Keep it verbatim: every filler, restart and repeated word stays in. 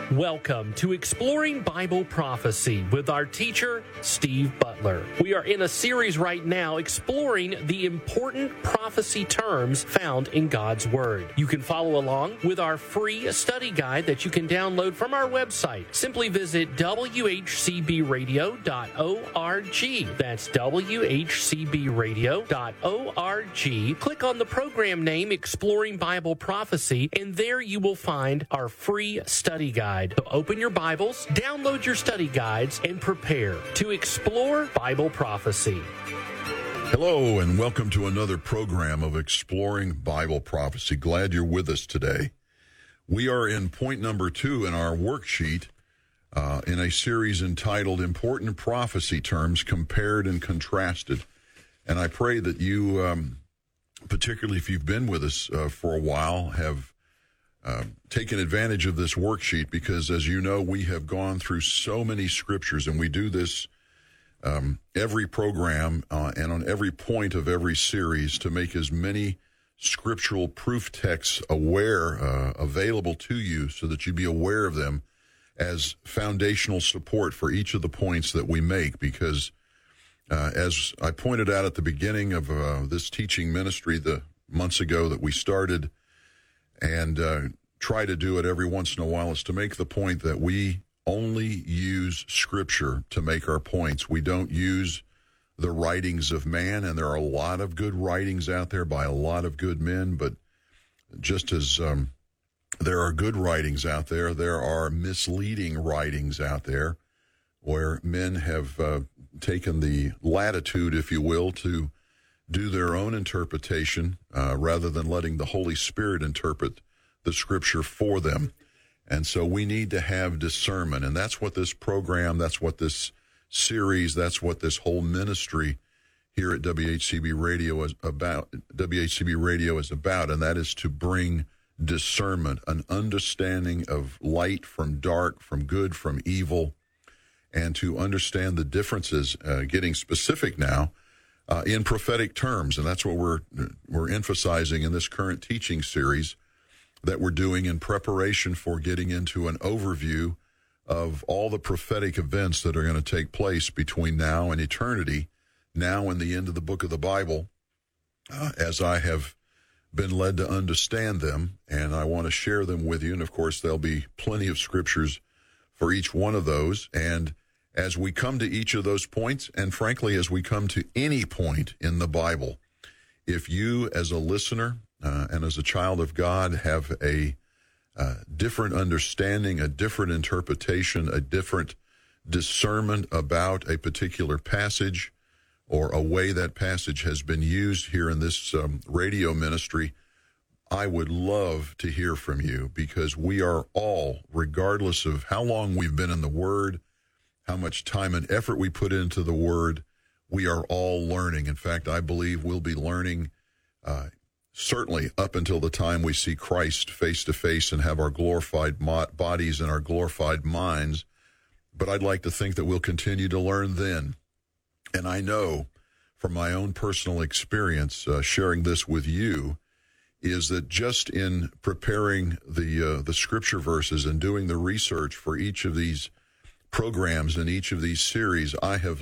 Welcome to Exploring Bible Prophecy with our teacher, Steve Butler. We are in a series right now exploring the important prophecy terms found in God's Word. You can follow along with our free study guide that you can download from our website. Simply visit w h c b radio dot org. That's w h c b radio dot org. Click on the program name Exploring Bible Prophecy, and there you will find our free study guide. So open your Bibles, download your study guides, and prepare to explore Bible prophecy. Hello, and welcome to another program of Exploring Bible Prophecy. Glad you're with us today. We are in point number two in our worksheet uh, in a series entitled Important Prophecy Terms Compared and Contrasted. And I pray that you, um, particularly if you've been with us uh, for a while, have Uh, taken advantage of this worksheet because, as you know, we have gone through so many scriptures, and we do this um, every program uh, and on every point of every series to make as many scriptural proof texts aware, uh, available to you so that you be aware of them as foundational support for each of the points that we make. Because uh, as I pointed out at the beginning of uh, this teaching ministry the months ago that we started, and uh, try to do it every once in a while, is to make the point that we only use Scripture to make our points. We don't use the writings of man, and there are a lot of good writings out there by a lot of good men, but just as um, there are good writings out there, there are misleading writings out there where men have uh, taken the latitude, if you will, to do their own interpretation uh, rather than letting the Holy Spirit interpret the Scripture for them. And so we need to have discernment, and that's what this program, that's what this series, that's what this whole ministry here at W H C B Radio is about. W H C B Radio is about, and that is to bring discernment, an understanding of light from dark, from good from evil, and to understand the differences, uh, getting specific now, Uh, in prophetic terms, and that's what we're we're emphasizing in this current teaching series that we're doing in preparation for getting into an overview of all the prophetic events that are going to take place between now and eternity, now and the end of the book of the Bible, uh, as I have been led to understand them, and I want to share them with you. And of course, there'll be plenty of scriptures for each one of those, and as we come to each of those points, and frankly, as we come to any point in the Bible, if you as a listener uh, and as a child of God have a uh, different understanding, a different interpretation, a different discernment about a particular passage or a way that passage has been used here in this um, radio ministry, I would love to hear from you, because we are all, regardless of how long we've been in the Word, how much time and effort we put into the Word, we are all learning. In fact, I believe we'll be learning uh, certainly up until the time we see Christ face to face and have our glorified mo- bodies and our glorified minds. But I'd like to think that we'll continue to learn then. And I know from my own personal experience, uh, sharing this with you, is that just in preparing the uh, the scripture verses and doing the research for each of these programs in each of these series, I have